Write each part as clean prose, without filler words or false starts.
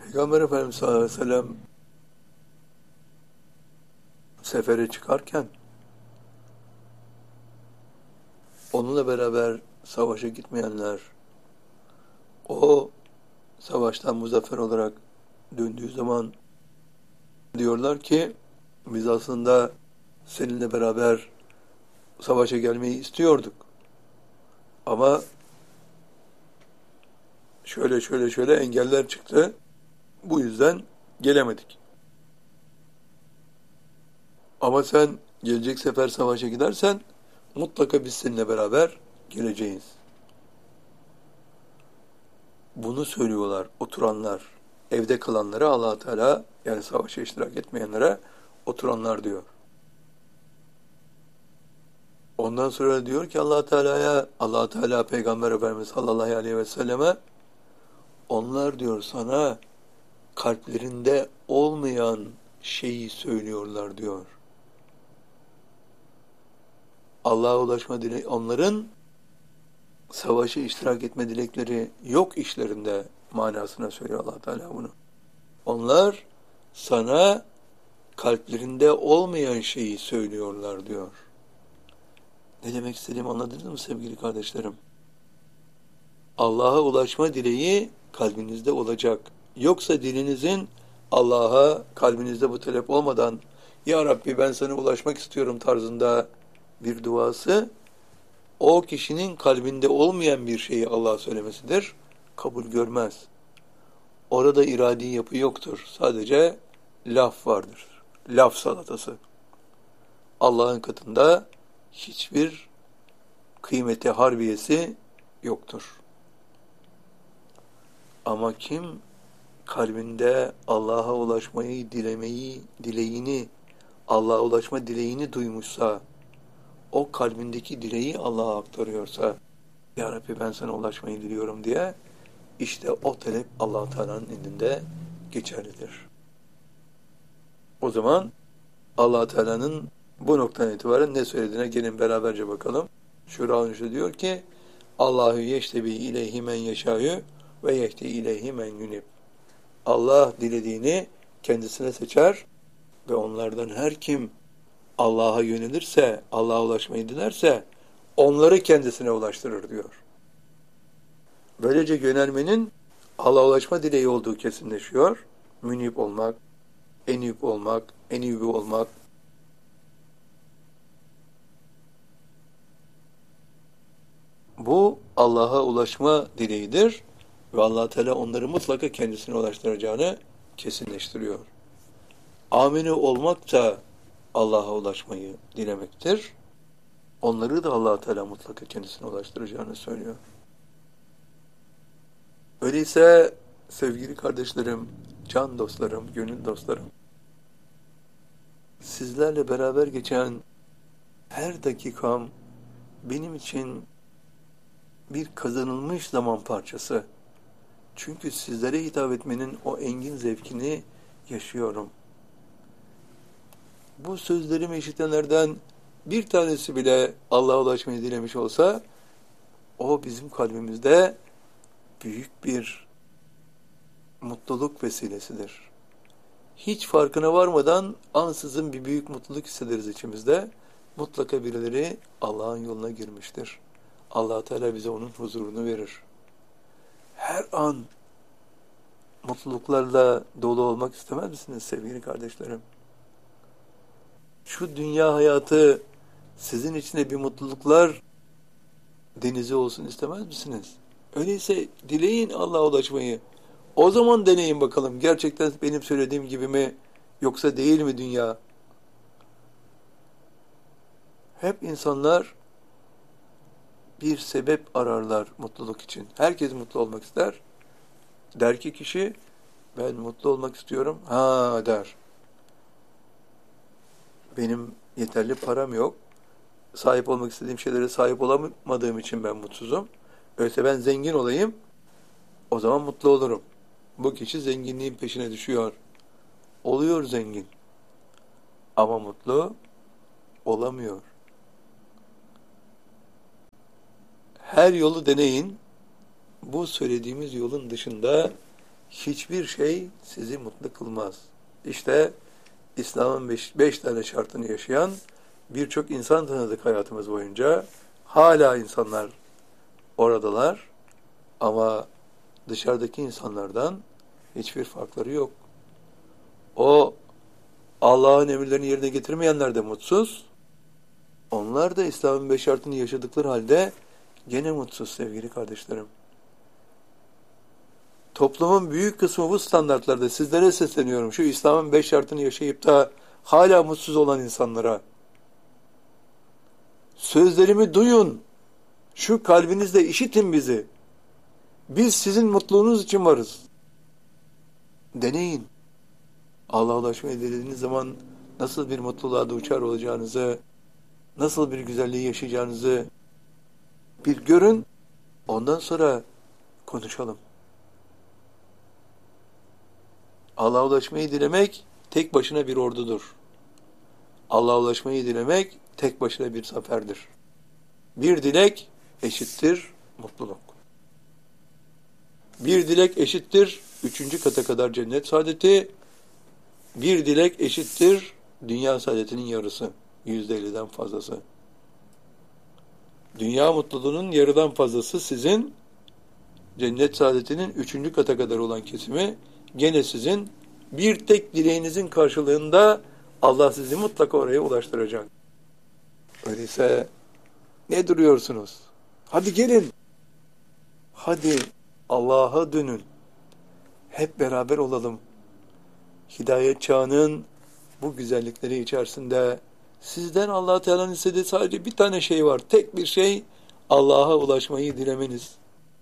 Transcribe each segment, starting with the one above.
Peygamber Efendimiz sallallahu aleyhi ve sellem sefere çıkarken onunla beraber savaşa gitmeyenler o savaştan muzaffer olarak döndüğü zaman diyorlar ki biz aslında seninle beraber savaşa gelmeyi istiyorduk. Ama şöyle engeller çıktı. Bu yüzden gelemedik. Ama sen gelecek sefer savaşa gidersen mutlaka biz seninle beraber geleceğiz. Bunu söylüyorlar oturanlar. Evde kalanlara Allah Teala, yani savaşa iştirak etmeyenlere oturanlar diyor. Ondan sonra diyor ki Allah Teala Peygamber Efendimiz sallallahu aleyhi ve selleme, onlar diyor sana kalplerinde olmayan şeyi söylüyorlar diyor. Allah'a ulaşma dileği, onların savaşa iştirak etme dilekleri yok işlerinde manasına söylüyor Allah Teala bunu. Onlar sana kalplerinde olmayan şeyi söylüyorlar diyor. Ne demek istediğimi anladınız mı sevgili kardeşlerim? Allah'a ulaşma dileği kalbinizde olacak. Yoksa dilinizin Allah'a kalbinizde bu talep olmadan Ya Rabbi ben sana ulaşmak istiyorum tarzında bir duası, o kişinin kalbinde olmayan bir şeyi Allah'a söylemesidir. Kabul görmez. Orada iradi yapı yoktur. Sadece laf vardır. Laf salatası. Allah'ın katında hiçbir kıymeti harbiyesi yoktur. Ama kim kalbinde Allah'a ulaşmayı Allah'a ulaşma dileğini duymuşsa, o kalbindeki dileği Allah'a aktarıyorsa, Ya Rabbi ben sana ulaşmayı diliyorum diye, işte o talep Allah Teala'nın indinde geçerlidir. O zaman Allah Teala'nın bu noktadan itibaren ne söylediğine gelin beraberce bakalım. Şura diyor ki Allahu yeştebi ileyhi men yeşâ'yu ve yehdi ileyhi men yunib. Allah dilediğini kendisine seçer ve onlardan her kim Allah'a yönelirse, Allah'a ulaşmayı dilerse onları kendisine ulaştırır diyor. Böylece yönelmenin Allah'a ulaşma dileği olduğu kesinleşiyor. Münib olmak, enib olmak, enibi olmak. Bu Allah'a ulaşma dileğidir ve Allah Teala onları mutlaka kendisine ulaştıracağını kesinleştiriyor. Amine olmak da Allah'a ulaşmayı dilemektir. Onları da Allah Teala mutlaka kendisine ulaştıracağını söylüyor. Öyleyse sevgili kardeşlerim, can dostlarım, gönül dostlarım, sizlerle beraber geçen her dakikam benim için bir kazanılmış zaman parçası. Çünkü sizlere hitap etmenin o engin zevkini yaşıyorum. Bu sözlerimi işitenlerden bir tanesi bile Allah'a ulaşmayı dilemiş olsa, o bizim kalbimizde büyük bir mutluluk vesilesidir. Hiç farkına varmadan ansızın bir büyük mutluluk hissederiz içimizde. Mutlaka birileri Allah'ın yoluna girmiştir. Allah Teala bize onun huzurunu verir. Her an mutluluklarla dolu olmak istemez misiniz sevgili kardeşlerim? Şu dünya hayatı sizin içinde bir mutluluklar denizi olsun istemez misiniz? Öyleyse dileyin Allah'a ulaşmayı. O zaman deneyin bakalım gerçekten benim söylediğim gibi mi yoksa değil mi dünya? Hep insanlar bir sebep ararlar mutluluk için. Herkes mutlu olmak ister. Der ki kişi ben mutlu olmak istiyorum. Ha der. Benim yeterli param yok. Sahip olmak istediğim şeylere sahip olamadığım için ben mutsuzum. Öyleyse ben zengin olayım. O zaman mutlu olurum. Bu kişi zenginliğin peşine düşüyor. Oluyor zengin. Ama mutlu olamıyor. Her yolu deneyin. Bu söylediğimiz yolun dışında hiçbir şey sizi mutlu kılmaz. İşte İslam'ın beş tane şartını yaşayan birçok insan tanıdık hayatımız boyunca. Hala insanlar oradalar ama dışarıdaki insanlardan hiçbir farkları yok. O Allah'ın emirlerini yerine getirmeyenler de mutsuz. Onlar da İslam'ın 5 şartını yaşadıkları halde gene mutsuz sevgili kardeşlerim. Toplumun büyük kısmı bu standartlarda. Sizlere sesleniyorum. Şu İslam'ın 5 şartını yaşayıp da hala mutsuz olan insanlara. Sözlerimi duyun. Şu kalbinizle işitin bizi. Biz sizin mutluluğunuz için varız. Deneyin. Allah'a ulaşmayı dediğiniz zaman nasıl bir mutluluğa uçar olacağınızı, nasıl bir güzelliği yaşayacağınızı bir görün. Ondan sonra konuşalım. Allah'a ulaşmayı dilemek tek başına bir ordudur. Allah'a ulaşmayı dilemek tek başına bir zaferdir. Bir dilek eşittir mutluluk. Bir dilek eşittir 3. kata kadar cennet saadeti. Bir dilek eşittir dünya saadetinin yarısı. %50'den fazlası. Dünya mutluluğunun yarıdan fazlası sizin, cennet saadetinin 3. kata kadar olan kesimi gene sizin. Bir tek dileğinizin karşılığında Allah sizi mutlaka oraya ulaştıracak. Öyleyse ne duruyorsunuz? Hadi gelin. Hadi Allah'a dönün. Hep beraber olalım. Hidayet çağının bu güzellikleri içerisinde sizden Allah Teala'nın istediği sadece bir tane şey var. Tek bir şey, Allah'a ulaşmayı dilemeniz.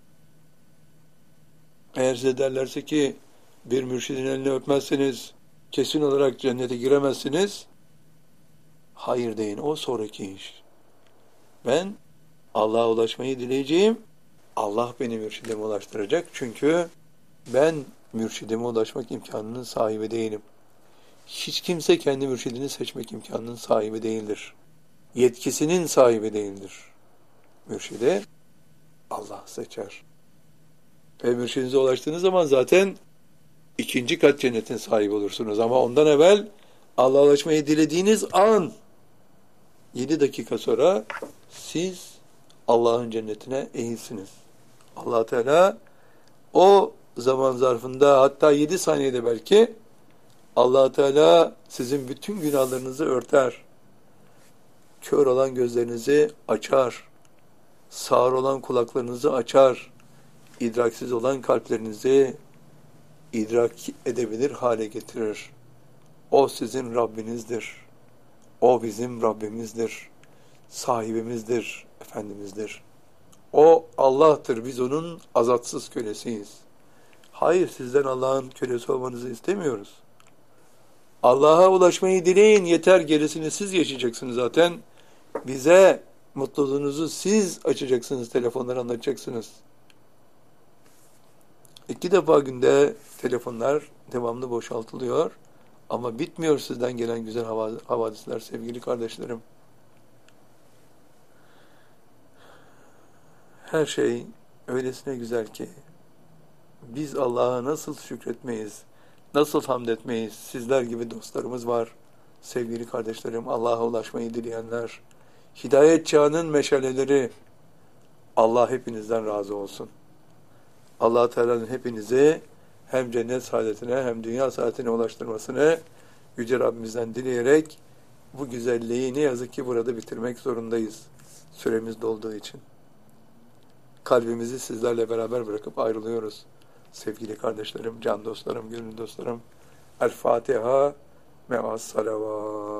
Eğer size derlerse ki bir mürşidin elini öpmezseniz kesin olarak cennete giremezsiniz, hayır deyin, o sonraki iş. Ben Allah'a ulaşmayı dileyeceğim. Allah beni mürşidime ulaştıracak. Çünkü ben mürşidime ulaşmak imkanının sahibi değilim. Hiç kimse kendi mürşidini seçmek imkanının sahibi değildir. Yetkisinin sahibi değildir. Mürşidi Allah seçer. Ve mürşidinize ulaştığınız zaman zaten 2. kat cennetin sahibi olursunuz. Ama ondan evvel Allah'a ulaşmayı dilediğiniz an 7 dakika sonra siz Allah'ın cennetine eğilsiniz. Allah Teala o zaman zarfında, hatta 7 saniyede belki, Allah Teala sizin bütün günahlarınızı örter. Kör olan gözlerinizi açar. Sağır olan kulaklarınızı açar. İdraksiz olan kalplerinizi idrak edebilir hale getirir. O sizin Rabbinizdir. O bizim Rabbimizdir. Sahibimizdir, Efendimizdir. O Allah'tır. Biz onun azatsız kölesiyiz. Hayır, sizden Allah'ın kölesi olmanızı istemiyoruz. Allah'a ulaşmayı dileyin, yeter, gerisini siz yaşayacaksınız zaten. Bize mutluluğunuzu siz açacaksınız, telefonları anlatacaksınız. 2 defa günde telefonlar devamlı boşaltılıyor. Ama bitmiyor sizden gelen güzel havadisler sevgili kardeşlerim. Her şey öylesine güzel ki biz Allah'a nasıl şükretmeyiz, nasıl hamd etmeyiz? Sizler gibi dostlarımız var. Sevgili kardeşlerim, Allah'a ulaşmayı dileyenler, hidayet çağının meşaleleri, Allah hepinizden razı olsun. Allah Teala'nın hepinizi hem cennet saadetine hem dünya saadetine ulaştırmasını Yüce Rabbimizden dileyerek bu güzelliği ne yazık ki burada bitirmek zorundayız. Süremiz dolduğu için. Kalbimizi sizlerle beraber bırakıp ayrılıyoruz. Sevgili kardeşlerim, can dostlarım, gönül dostlarım. El Fatiha me'as salavat.